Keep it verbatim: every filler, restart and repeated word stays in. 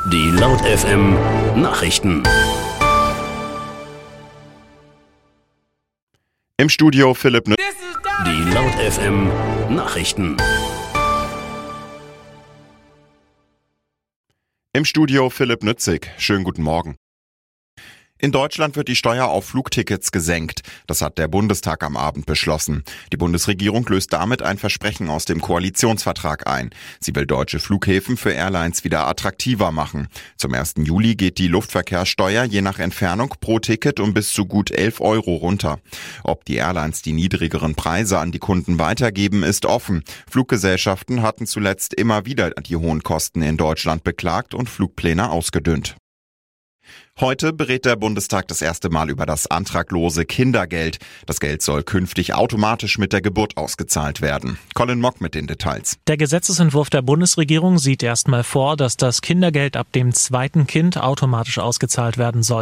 Die Laut F M Nachrichten. Im Studio Philipp Nü- Die Laut F M Nachrichten. Im Studio Philipp Nützig. Schönen guten Morgen. In Deutschland wird die Steuer auf Flugtickets gesenkt. Das hat der Bundestag am Abend beschlossen. Die Bundesregierung löst damit ein Versprechen aus dem Koalitionsvertrag ein. Sie will deutsche Flughäfen für Airlines wieder attraktiver machen. Zum ersten Juli geht die Luftverkehrssteuer je nach Entfernung pro Ticket um bis zu gut elf Euro runter. Ob die Airlines die niedrigeren Preise an die Kunden weitergeben, ist offen. Fluggesellschaften hatten zuletzt immer wieder die hohen Kosten in Deutschland beklagt und Flugpläne ausgedünnt. Heute berät der Bundestag das erste Mal über das antraglose Kindergeld. Das Geld soll künftig automatisch mit der Geburt ausgezahlt werden. Colin Mock mit den Details. Der Gesetzesentwurf der Bundesregierung sieht erstmal vor, dass das Kindergeld ab dem zweiten Kind automatisch ausgezahlt werden soll.